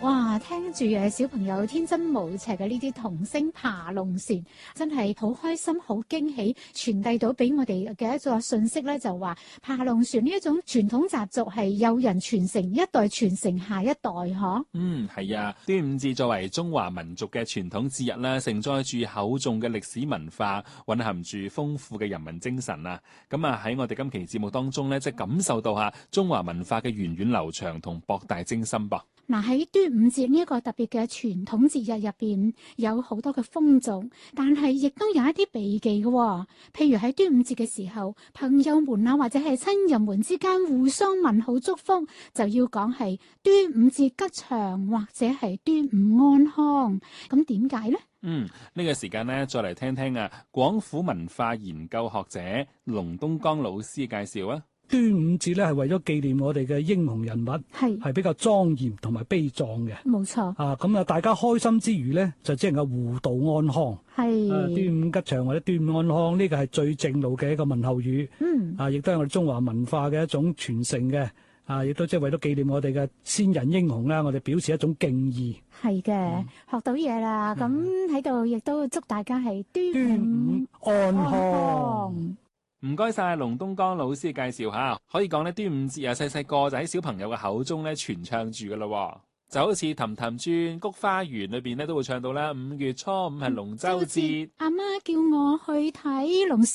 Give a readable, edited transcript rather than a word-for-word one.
哇，聽住小朋友天真無邪嘅呢啲童聲爬龍船，真係好開心、好驚喜，傳遞到俾我哋嘅一個信息咧，就話爬龍船呢一種傳統習俗係有人傳承，一代傳承下一代，嗬。 係啊，端午節作為中華民族嘅傳統節日啦，承載住厚重嘅歷史文化，蘊含住豐富嘅人民精神啊。咁啊喺我哋今期節目當中咧，即係感受到下中華文化嘅源遠流長同博大精深噃。 嗱，喺端午節呢一個特別嘅傳統節日入邊，有好多嘅風俗，但係亦都有一啲避忌嘅喎。譬如喺端午節嘅時候，朋友們啊或者係親人們之間互相問好祝福，就要講係端午節吉祥或者係端午安康。咁點解呢？ 呢個時間呢，再嚟聽聽廣府文化研究學者龍東江老師介紹啊。 端午節咧係為咗紀念我哋嘅英雄人物，係比較莊嚴同埋悲壯嘅。 冇錯。 咁大家開心之餘咧，就只能夠互道安康。係。端午吉祥或者端午安康呢個係最正路嘅一個問候語。亦都係我哋中華文化嘅一種傳承嘅。亦都即係為咗紀念我哋嘅先人英雄啦，我哋表示一種敬意。係嘅，學到嘢啦。咁喺度亦都祝大家係端午安康。 唔該晒龍東江老師介紹下，可以講咧端午節細細個就喺小朋友嘅口中咧傳唱住噶咯，就好似《氹氹轉菊花園》裏邊咧都會唱到啦。5月初5係龍舟節， 阿媽叫我去睇龍。